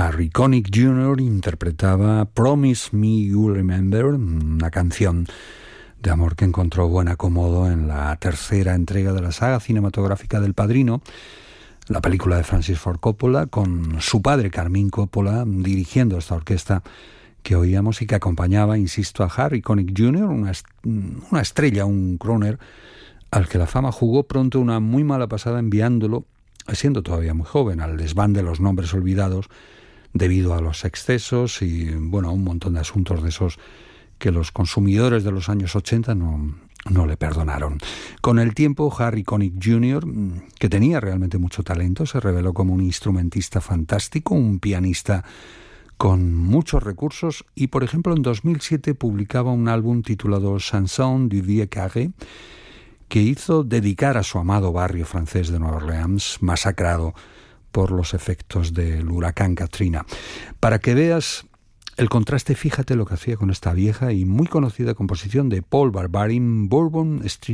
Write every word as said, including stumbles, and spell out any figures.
Harry Connick junior interpretaba Promise Me You'll Remember, una canción de amor que encontró buen acomodo en la tercera entrega de la saga cinematográfica del Padrino, la película de Francis Ford Coppola, con su padre Carmine Coppola dirigiendo esta orquesta que oíamos y que acompañaba, insisto, a Harry Connick junior, una, una estrella, un crooner, al que la fama jugó pronto una muy mala pasada enviándolo, siendo todavía muy joven, al desván de los nombres olvidados debido a los excesos y, bueno, a un montón de asuntos de esos que los consumidores de los años ochenta no, no le perdonaron. Con el tiempo, Harry Connick junior, que tenía realmente mucho talento, se reveló como un instrumentista fantástico, un pianista con muchos recursos y, por ejemplo, en dos mil siete publicaba un álbum titulado Chanson du Vieux Carré, que hizo dedicar a su amado barrio francés de Nueva Orleans, masacrado por los efectos del huracán Katrina. Para que veas el contraste, fíjate lo que hacía con esta vieja y muy conocida composición de Paul Barbarin, Bourbon Street